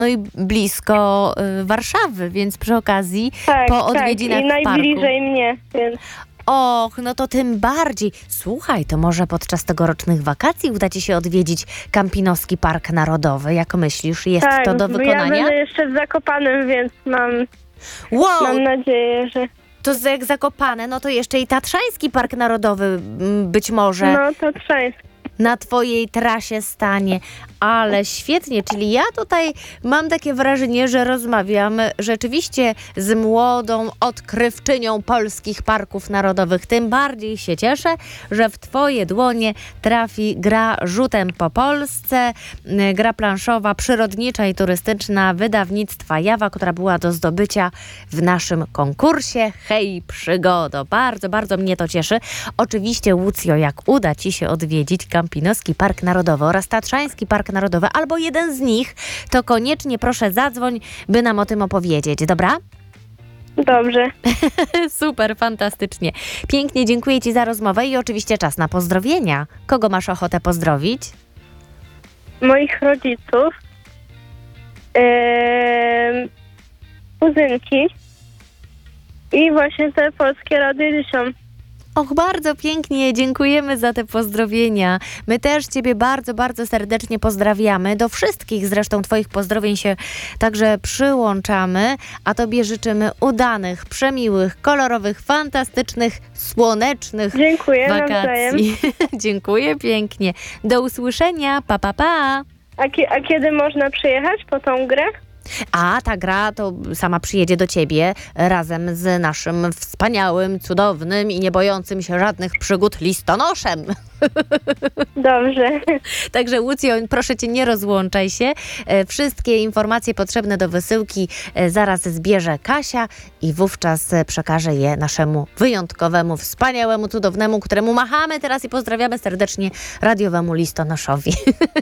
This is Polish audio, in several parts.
no i blisko Warszawy, więc przy okazji Tak, po odwiedzinach i w parku. najbliżej mnie, więc Och, no to tym bardziej. Słuchaj, to może podczas tegorocznych wakacji uda ci się odwiedzić Kampinoski Park Narodowy. Jak myślisz, jest tak, to do ja wykonania? będę jeszcze w Zakopanem, więc Wow, mam nadzieję, że... to jak Zakopane, no to jeszcze i Tatrzański Park Narodowy być może No to Trzańsk. na twojej trasie stanie. Ale świetnie, czyli ja tutaj mam takie wrażenie, że rozmawiam rzeczywiście z młodą odkrywczynią polskich parków narodowych. Tym bardziej się cieszę, że w twoje dłonie trafi gra Rzutem po Polsce, gra planszowa, przyrodnicza i turystyczna wydawnictwa Jawa, która była do zdobycia w naszym konkursie Hej Przygodo. Bardzo, bardzo mnie to cieszy. Oczywiście, Łucjo, jak uda ci się odwiedzić Kampinoski Park Narodowy oraz Tatrzański Park Narodowy, albo jeden z nich, to koniecznie proszę zadzwoń, by nam o tym opowiedzieć, dobra? Dobrze. Super, fantastycznie. Pięknie dziękuję ci za rozmowę i oczywiście czas na pozdrowienia. Kogo masz ochotę pozdrowić? Moich rodziców, kuzynki i właśnie te Polskie Radio Dzieciom. Och, bardzo pięknie, dziękujemy za te pozdrowienia. My też ciebie bardzo, bardzo serdecznie pozdrawiamy. Do wszystkich zresztą twoich pozdrowień się także przyłączamy, a tobie życzymy udanych, przemiłych, kolorowych, fantastycznych, słonecznych Dziękuję nawzajem. wakacji. Dziękuję pięknie. Do usłyszenia, pa, pa, pa. A kiedy można przyjechać po tą grę? A ta gra to sama przyjedzie do ciebie razem z naszym wspaniałym, cudownym i nie bojącym się żadnych przygód listonoszem. Dobrze. Także Łucjo, proszę cię, nie rozłączaj się. Wszystkie informacje potrzebne do wysyłki zaraz zbierze Kasia i wówczas przekaże je naszemu wyjątkowemu, wspaniałemu, cudownemu, któremu machamy teraz i pozdrawiamy serdecznie radiowemu listonoszowi.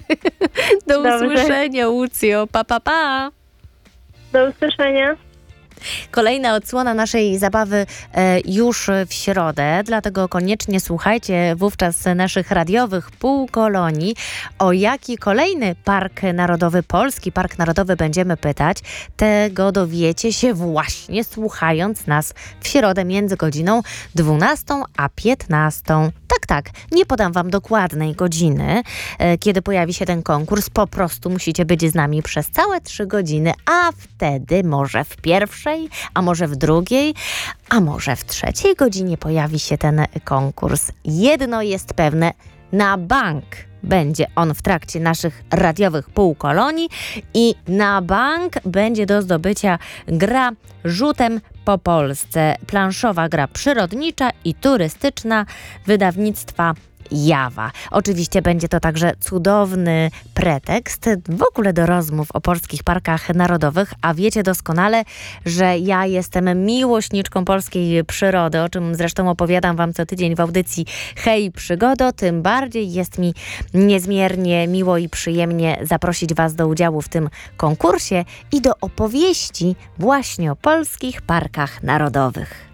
Do Dobrze. usłyszenia, Łucjo. Pa, pa, pa. Do usłyszenia. Kolejna odsłona naszej zabawy już w środę, dlatego koniecznie słuchajcie wówczas naszych radiowych półkolonii. O jaki kolejny park narodowy, polski park narodowy będziemy pytać, tego dowiecie się właśnie słuchając nas w środę między godziną 12 a 15. Tak, nie podam wam dokładnej godziny, kiedy pojawi się ten konkurs. Po prostu musicie być z nami przez całe 3 godziny, a wtedy może w pierwszej, a może w drugiej, a może w 3 godzinie pojawi się ten konkurs. Jedno jest pewne, na bank będzie on w trakcie naszych radiowych półkolonii i na bank będzie do zdobycia gra Rzutem po Polsce. Planszowa gra przyrodnicza i turystyczna wydawnictwa Jawa. Oczywiście będzie to także cudowny pretekst w ogóle do rozmów o polskich parkach narodowych, a wiecie doskonale, że ja jestem miłośniczką polskiej przyrody, o czym zresztą opowiadam wam co tydzień w audycji Hej Przygodo, tym bardziej jest mi niezmiernie miło i przyjemnie zaprosić was do udziału w tym konkursie i do opowieści właśnie o polskich parkach narodowych.